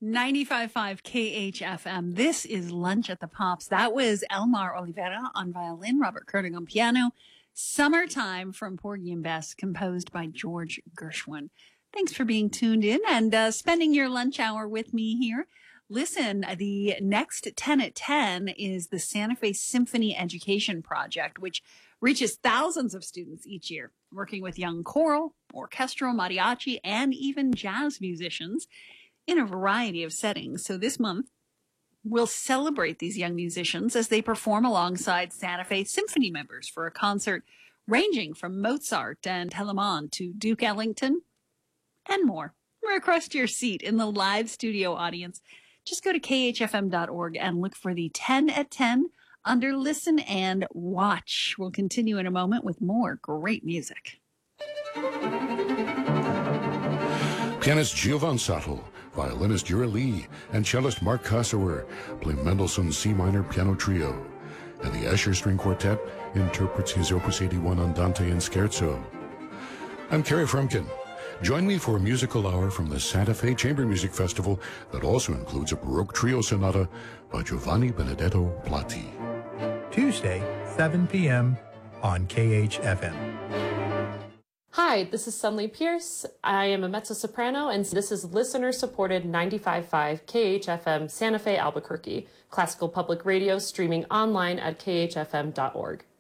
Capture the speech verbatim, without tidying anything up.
ninety-five point five K H F M. This is Lunch at the Pops. That was Elmar Oliveira on violin, Robert Kurting on piano. Summertime from Porgy and Bess, composed by George Gershwin. Thanks for being tuned in and uh, spending your lunch hour with me here. Listen, the next ten at ten is the Santa Fe Symphony Education Project, which reaches thousands of students each year, working with young choral, orchestral, mariachi, and even jazz musicians in a variety of settings. So this month, we'll celebrate these young musicians as they perform alongside Santa Fe Symphony members for a concert ranging from Mozart and Telemann to Duke Ellington and more. Request your seat in the live studio audience. Just go to K H F M dot org and look for the ten at ten under Listen and Watch. We'll continue in a moment with more great music. Pianist Giovan Sattel, violinist Yura Lee, and cellist Mark Kossower play Mendelssohn's C minor piano trio, and the Escher String Quartet interprets his Opus eighty-one Andante and Scherzo. I'm Kerry Frumkin. Join me for a musical hour from the Santa Fe Chamber Music Festival that also includes a Baroque trio sonata by Giovanni Benedetto Platti. Tuesday, seven p.m. on K H F M. Hi, this is Sunlee Pierce. I am a mezzo-soprano, and this is listener-supported ninety-five point five K H F M Santa Fe Albuquerque, classical public radio streaming online at K H F M dot org.